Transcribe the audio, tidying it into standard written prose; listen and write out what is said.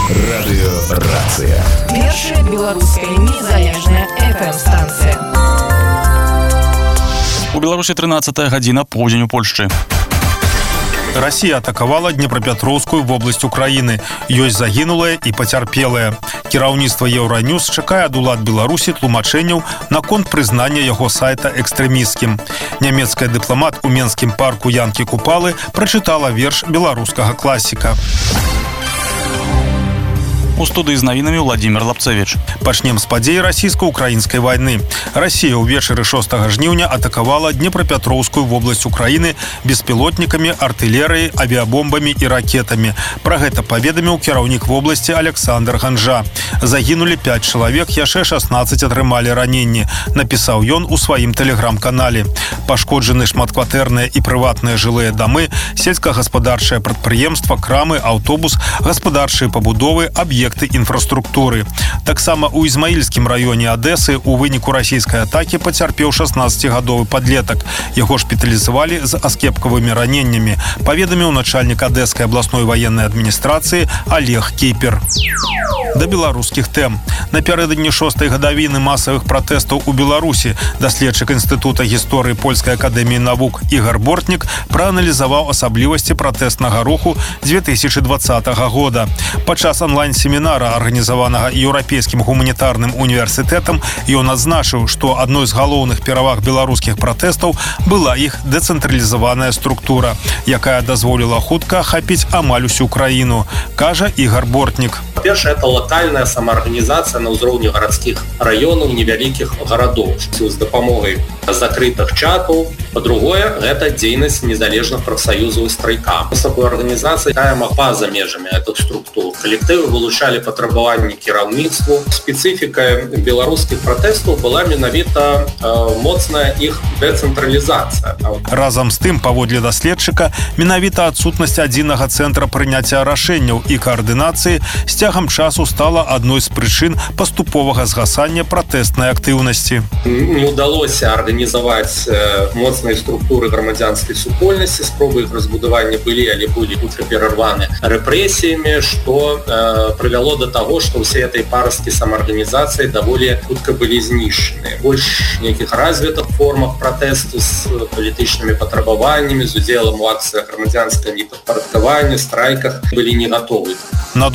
Радыёрацыя. Першая беларуская незалежная FM-станцыя. У Беларусі 13 гадзіна, поўдзень у Польшчы. Россия атаковала Днепропетровскую область Украины. Ёсць загінулыя і пацярпелыя. Кіраўніцтва Еўраньюз чакае ад улад Беларусі тлумачэнняў наконт прызнання яго сайта экстрэмісцкім. Нямецкая дыпламат у менскім парку Янкі Купалы прачытала верш беларускага класіка. У студыі з навінамі Владимир Лапцевич. Пачнем з падзей расійска-украінскай вайны. Расія ўвечары 6 жніўня атакавала Днепропетровскую вобласць Украіны беспілотнікамі, артылерыяй, авіабомбамі і ракетамі. Пра гэта паведаміў кіраўнік вобласці Александр Ганжа. Загінулі 5 чалавек, яшчэ 16 атрымалі раненні, напісаў ён у сваім тэлеграм-канале. Пашкоджаны шматкватэрныя і прыватныя жылыя дамы, сельскагаспадарчае прадпрыемства, крамы, аўтобус, гаспадарчыя пабудовы, аб'екты інфраструктуры. Таксама у Ізмаільскім раёне Адэсы у выніку расійскай атакі пацярпеў 16-гадовы падлетак. Яго шпіталізавалі з аскепкавымі раненнямі, паведаміў начальнік Адэскай абласной ваеннай адміністрацыі Олег Кіпер. Да беларускіх тэм. Напярэдадні 6-й гадавіны масавых пратэстаў у Беларусі даследчык Інстытута гісторыі Польскай акадэміі навук Ігар Бортнік прааналізаваў асаблівасці пратэстнага руху 2020 года. Падчас онлайн-семінара, арганізаванага Еўрапейскім гуманітарным універсітэтам, ён адзначыў, што адной з галоўных пераваг беларускіх пратэстаў была іх дэцэнтралізаваная структура, якая дазволіла хутка ахапіць амаль усю краіну, кажа Ігар Бортнік. Першае, это локальная самаарганізацыя на ўзроўні гарадскіх раёнаў, невялікіх гарадоў з дапамогай закрытых чатаў. Па-другое, гэта дзейнасць незалежных прафсаюзаў і страйка. З такой арганізацыяй таема па-за межамі гэтых структур. Калектывы вылучалі патрабаванні кіраўніцтву. Спецыфікай беларускіх пратэстаў была менавіта моцная іх дэцэнтралізацыя. Разам з тым, паводле даследчыка, менавіта адсутнасць адзінага цэнтра прыняцця рашэнняў і каардынацыі з цягам часу стала адной з прычын паступовага згасання пратэстнай актыўнасці. Не ўдалося арганізаваць моцныя структуры грамадзянскай супольнасці, спробы іх разбудавання былі, але былі хутка перарваны рэпрэсіямі, што прывяло да таго, што ўсе этой парасткі самаарганізацыі даволі хутка былі знішчаны. Больш нейкіх развітых формах пратэсту з палітычнымі патрабаваннямі, з удзелам у акцыях грамадзянскага непадпарадкавання, страйках былі не гатовы.